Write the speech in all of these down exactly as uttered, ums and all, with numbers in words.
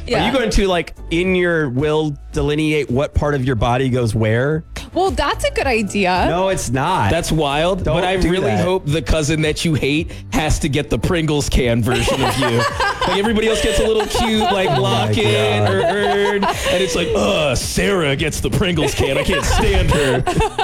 Yeah. Are you going to, like, in your will delineate what part of your body goes where? Well, that's a good idea. No, it's not. That's wild. Don't but I do really that. hope the cousin that you hate has to get the Pringles can version of you. Like everybody else gets a little cute, like lock in God. or earn, and it's like, uh, Sarah gets the Pringles can. I can't stand her.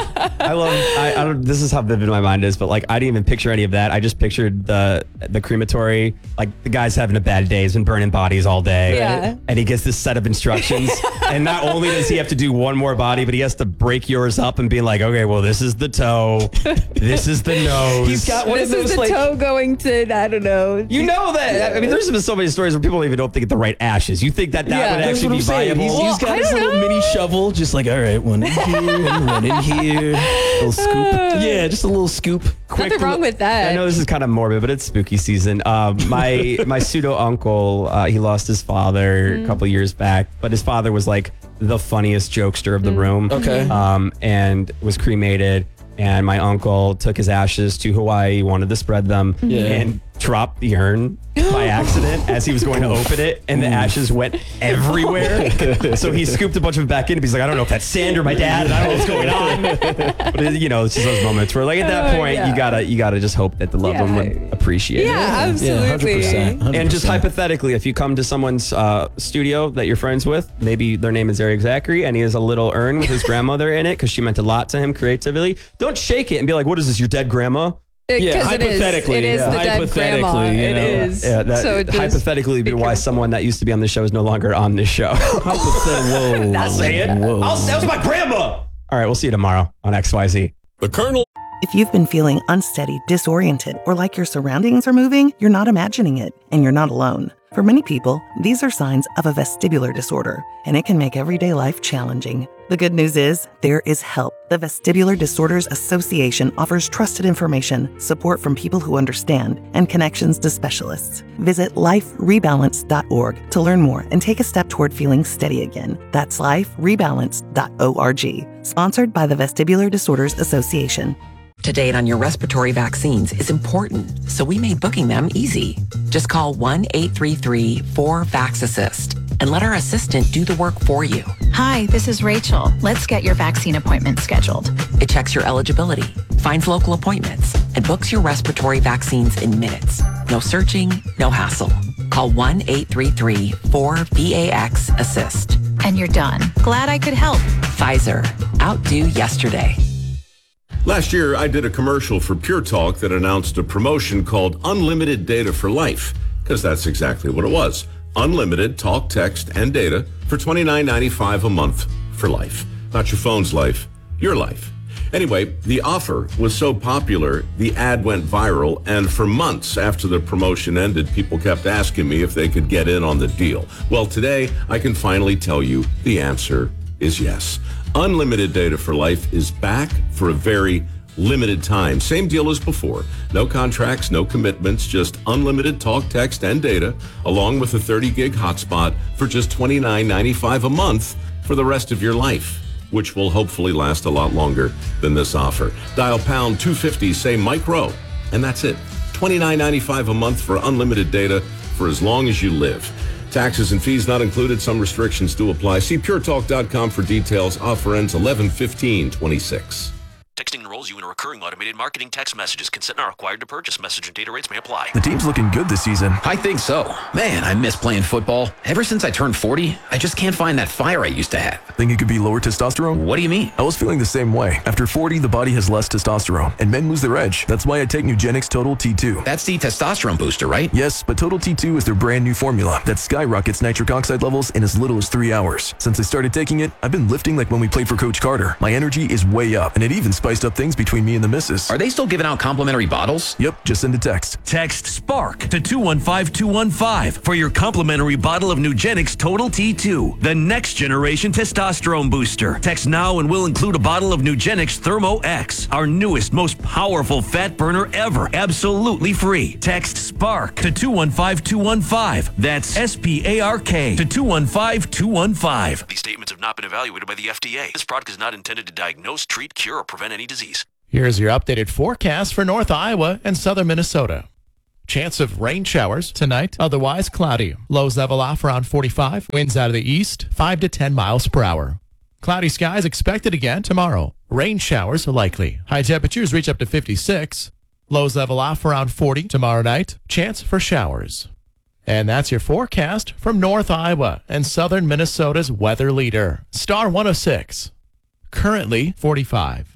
I love. I, I don't. This is how vivid my mind is, but like I didn't even picture any of that. I just pictured the the crematory, like the guy's having a bad day. He's been burning bodies all day. Yeah. And he gets this set of instructions, and not only does he have to do one more body, but he has to break yours up and be like, okay, well, this is the toe, this is the nose. He's got one This of those is the like. toe going to, I don't know. You know that. I mean, there's been so many stories where people don't even know if they get the right ashes. You think that that Yeah. would That's actually what be I'm saying. viable? He's, he's Well, got I his don't little know. mini shovel, just like, all right, one in here and one in here. Little scoop. Yeah, just a little scoop. Nothing wrong with that. I know this is kind of morbid, but it's spooky season. Um, my my pseudo uncle, uh, he lost his father Mm. a couple years back, but his father was like the funniest jokester of the room. Okay. Um, and was cremated. And my uncle took his ashes to Hawaii, wanted to spread them, Yeah. and dropped the urn by accident as he was going to open it, and the ashes went everywhere. So he scooped a bunch of them back in, and he's like, I don't know if that's sand or my dad, and I don't know what's going on. But it, you know, it's just those moments where, like, at that Oh, point, yeah. you gotta you gotta just hope that the loved one Yeah. would appreciate Yeah, it. Yeah, absolutely. one hundred percent. And just hypothetically, if you come to someone's uh, studio that you're friends with, maybe their name is Eric Zachary, and he has a little urn with his grandmother in it because she meant a lot to him creatively, don't shake it and be like, what is this, your dead grandma? Yeah, 'Cause it is. hypothetically, It is yeah. the dead grandma. Hypothetically, you It know. is. Yeah, that So just hypothetically be be why careful. someone that used to be on this show is no longer on this show. Whoa. Not saying. Whoa. I'll, that was my grandma. All right, we'll see you tomorrow on X Y Z. The Colonel. If you've been feeling unsteady, disoriented, or like your surroundings are moving, you're not imagining it, and you're not alone. For many people, these are signs of a vestibular disorder, and it can make everyday life challenging. The good news is, there is help. The Vestibular Disorders Association offers trusted information, support from people who understand, and connections to specialists. Visit life rebalance dot org to learn more and take a step toward feeling steady again. That's life rebalance dot org. Sponsored by the Vestibular Disorders Association. To date on your respiratory vaccines is important, so we made booking them easy. Just call one eight three three four VAX-ASSIST and let our assistant do the work for you. Hi, this is Rachel. Let's get your vaccine appointment scheduled. It checks your eligibility, finds local appointments, and books your respiratory vaccines in minutes. No searching, no hassle. Call one eight three three four VAX-ASSIST. And you're done. Glad I could help. Pfizer. Outdo yesterday. Last year, I did a commercial for Pure Talk that announced a promotion called Unlimited Data for Life, because that's exactly what it was. Unlimited talk, text, and data for twenty-nine ninety-five a month for life. Not your phone's life, your life. Anyway, the offer was so popular, the ad went viral, and for months after the promotion ended, people kept asking me if they could get in on the deal. Well, today, I can finally tell you the answer is yes. Unlimited Data for Life is back for a very limited time. Same deal as before. No contracts, no commitments, just unlimited talk, text, and data, along with a thirty gig hotspot for just twenty-nine ninety-five a month for the rest of your life, which will hopefully last a lot longer than this offer. Dial pound two fifty, say Mike Rowe, and that's it. twenty-nine ninety-five a month for unlimited data for as long as you live. Taxes and fees not included. Some restrictions do apply. See pure talk dot com for details. Offer ends eleven fifteen twenty-six. Texting enrolls you in a recurring automated marketing text messages. Consent not required to purchase. Message and data rates may apply. The team's looking good this season. I think so. Man, I miss playing football. Ever since I turned forty, I just can't find that fire I used to have. Think it could be lower testosterone? What do you mean? I was feeling the same way. After forty, the body has less testosterone, and men lose their edge. That's why I take Nugenix Total T two. That's the testosterone booster, right? Yes, but Total T two is their brand new formula that skyrockets nitric oxide levels in as little as three hours. Since I started taking it, I've been lifting like when we played for Coach Carter. My energy is way up, and it even spiced up things between me and the missus. Are they still giving out complimentary bottles? Yep, just send a text. Text SPARK to two one five two one five for your complimentary bottle of Nugenix Total T two, the next generation testosterone booster. Text now and we'll include a bottle of Nugenix Thermo X, our newest, most powerful fat burner ever, absolutely free. Text SPARK to two one five two one five. That's S P A R K to two one five two one five. These statements have not been evaluated by the F D A. This product is not intended to diagnose, treat, cure, or prevent any disease. Here's your updated forecast for North Iowa and southern Minnesota. Chance of rain showers tonight. Otherwise cloudy. Lows level off around forty-five. Winds out of the east, five to ten miles per hour. Cloudy skies expected again tomorrow. Rain showers likely. High temperatures reach up to fifty-six. Lows level off around forty tomorrow night. Chance for showers. And that's your forecast from North Iowa and southern Minnesota's weather leader, Star one oh six. Currently forty-five.